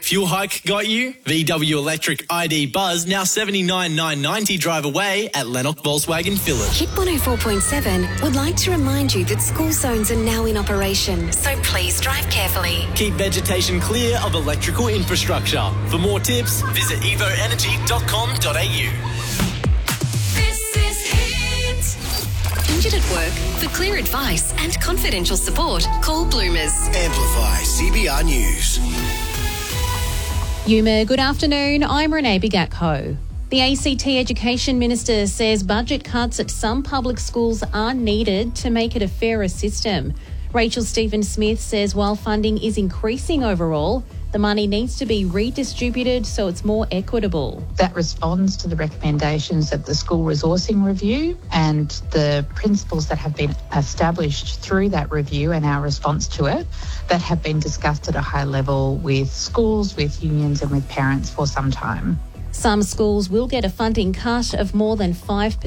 Fuel hike got you? VW Electric ID Buzz now $79,990 drive away at Lennox Volkswagen Phillip. Hit 104.7 would like to remind you that school zones are now in operation, so please drive carefully. Keep vegetation clear of electrical infrastructure. For more tips, visit evoenergy.com.au. Injured at work? For clear advice and confidential support, call Bloomers. Amplify CBR News. Yuma, good afternoon. I'm Renee Bigatko. The ACT Education Minister says budget cuts at some public schools are needed to make it a fairer system. Rachel Stephen-Smith says while funding is increasing overall, the money needs to be redistributed so it's more equitable. That responds to the recommendations of the School Resourcing Review and the principles that have been established through that review and our response to it that have been discussed at a high level with schools, with unions and with parents for some time. Some schools will get a funding cut of more than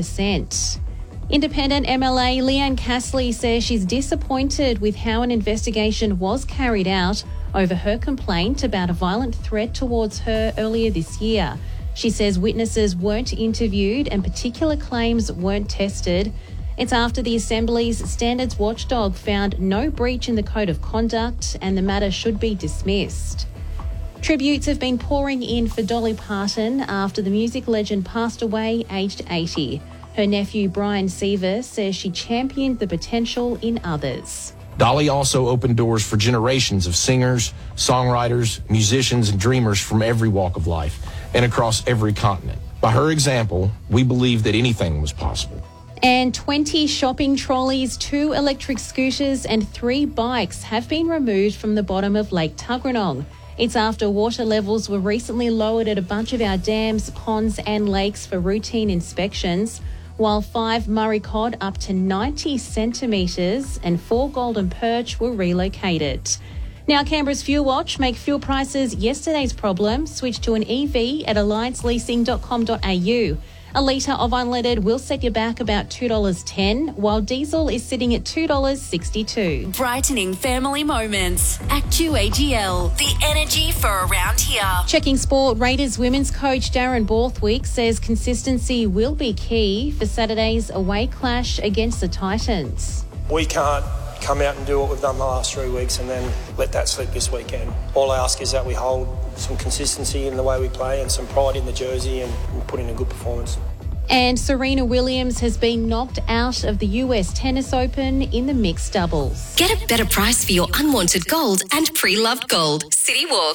5%. Independent MLA Leanne Castley says she's disappointed with how an investigation was carried out over her complaint about a violent threat towards her earlier this year. She says witnesses weren't interviewed and particular claims weren't tested. It's after the Assembly's standards watchdog found no breach in the Code of Conduct and the matter should be dismissed. Tributes have been pouring in for Dolly Parton after the music legend passed away aged 80. Her nephew Brian Seaver says she championed the potential in others. Dolly also opened doors for generations of singers, songwriters, musicians, and dreamers from every walk of life and across every continent. By her example, we believe that anything was possible. And 20 shopping trolleys, 2 electric scooters and 3 bikes have been removed from the bottom of Lake Tuggeranong. It's after water levels were recently lowered at a bunch of our dams, ponds and lakes for routine inspections, while 5 Murray cod up to 90 centimetres and 4 golden perch were relocated. Now Canberra's Fuel Watch make fuel prices yesterday's problem. Switch to an EV at allianceleasing.com.au. A litre of unleaded will set you back about $2.10, while diesel is sitting at $2.62. Brightening family moments. ActUAGL, the energy for around here. Checking sport, Raiders women's coach Darren Borthwick says consistency will be key for Saturday's away clash against the Titans. We can't come out and do what we've done the last 3 weeks and then let that slip this weekend. All I ask is that we hold some consistency in the way we play and some pride in the jersey and put in a good performance. And Serena Williams has been knocked out of the US Tennis Open in the mixed doubles. Get a better price for your unwanted gold and pre-loved gold. City Walk.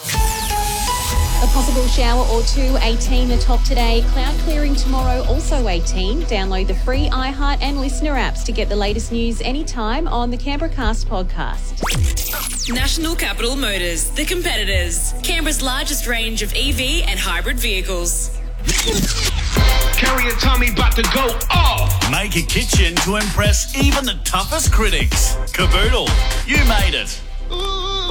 A possible shower or two, 18 the top today. Cloud clearing tomorrow, also 18. Download the free iHeart and Listener apps to get the latest news anytime on the Canberra Cast podcast. National Capital Motors, the competitors. Canberra's largest range of EV and hybrid vehicles. Carrie and Tommy about to go off. Make a kitchen to impress even the toughest critics. Caboodle, you made it.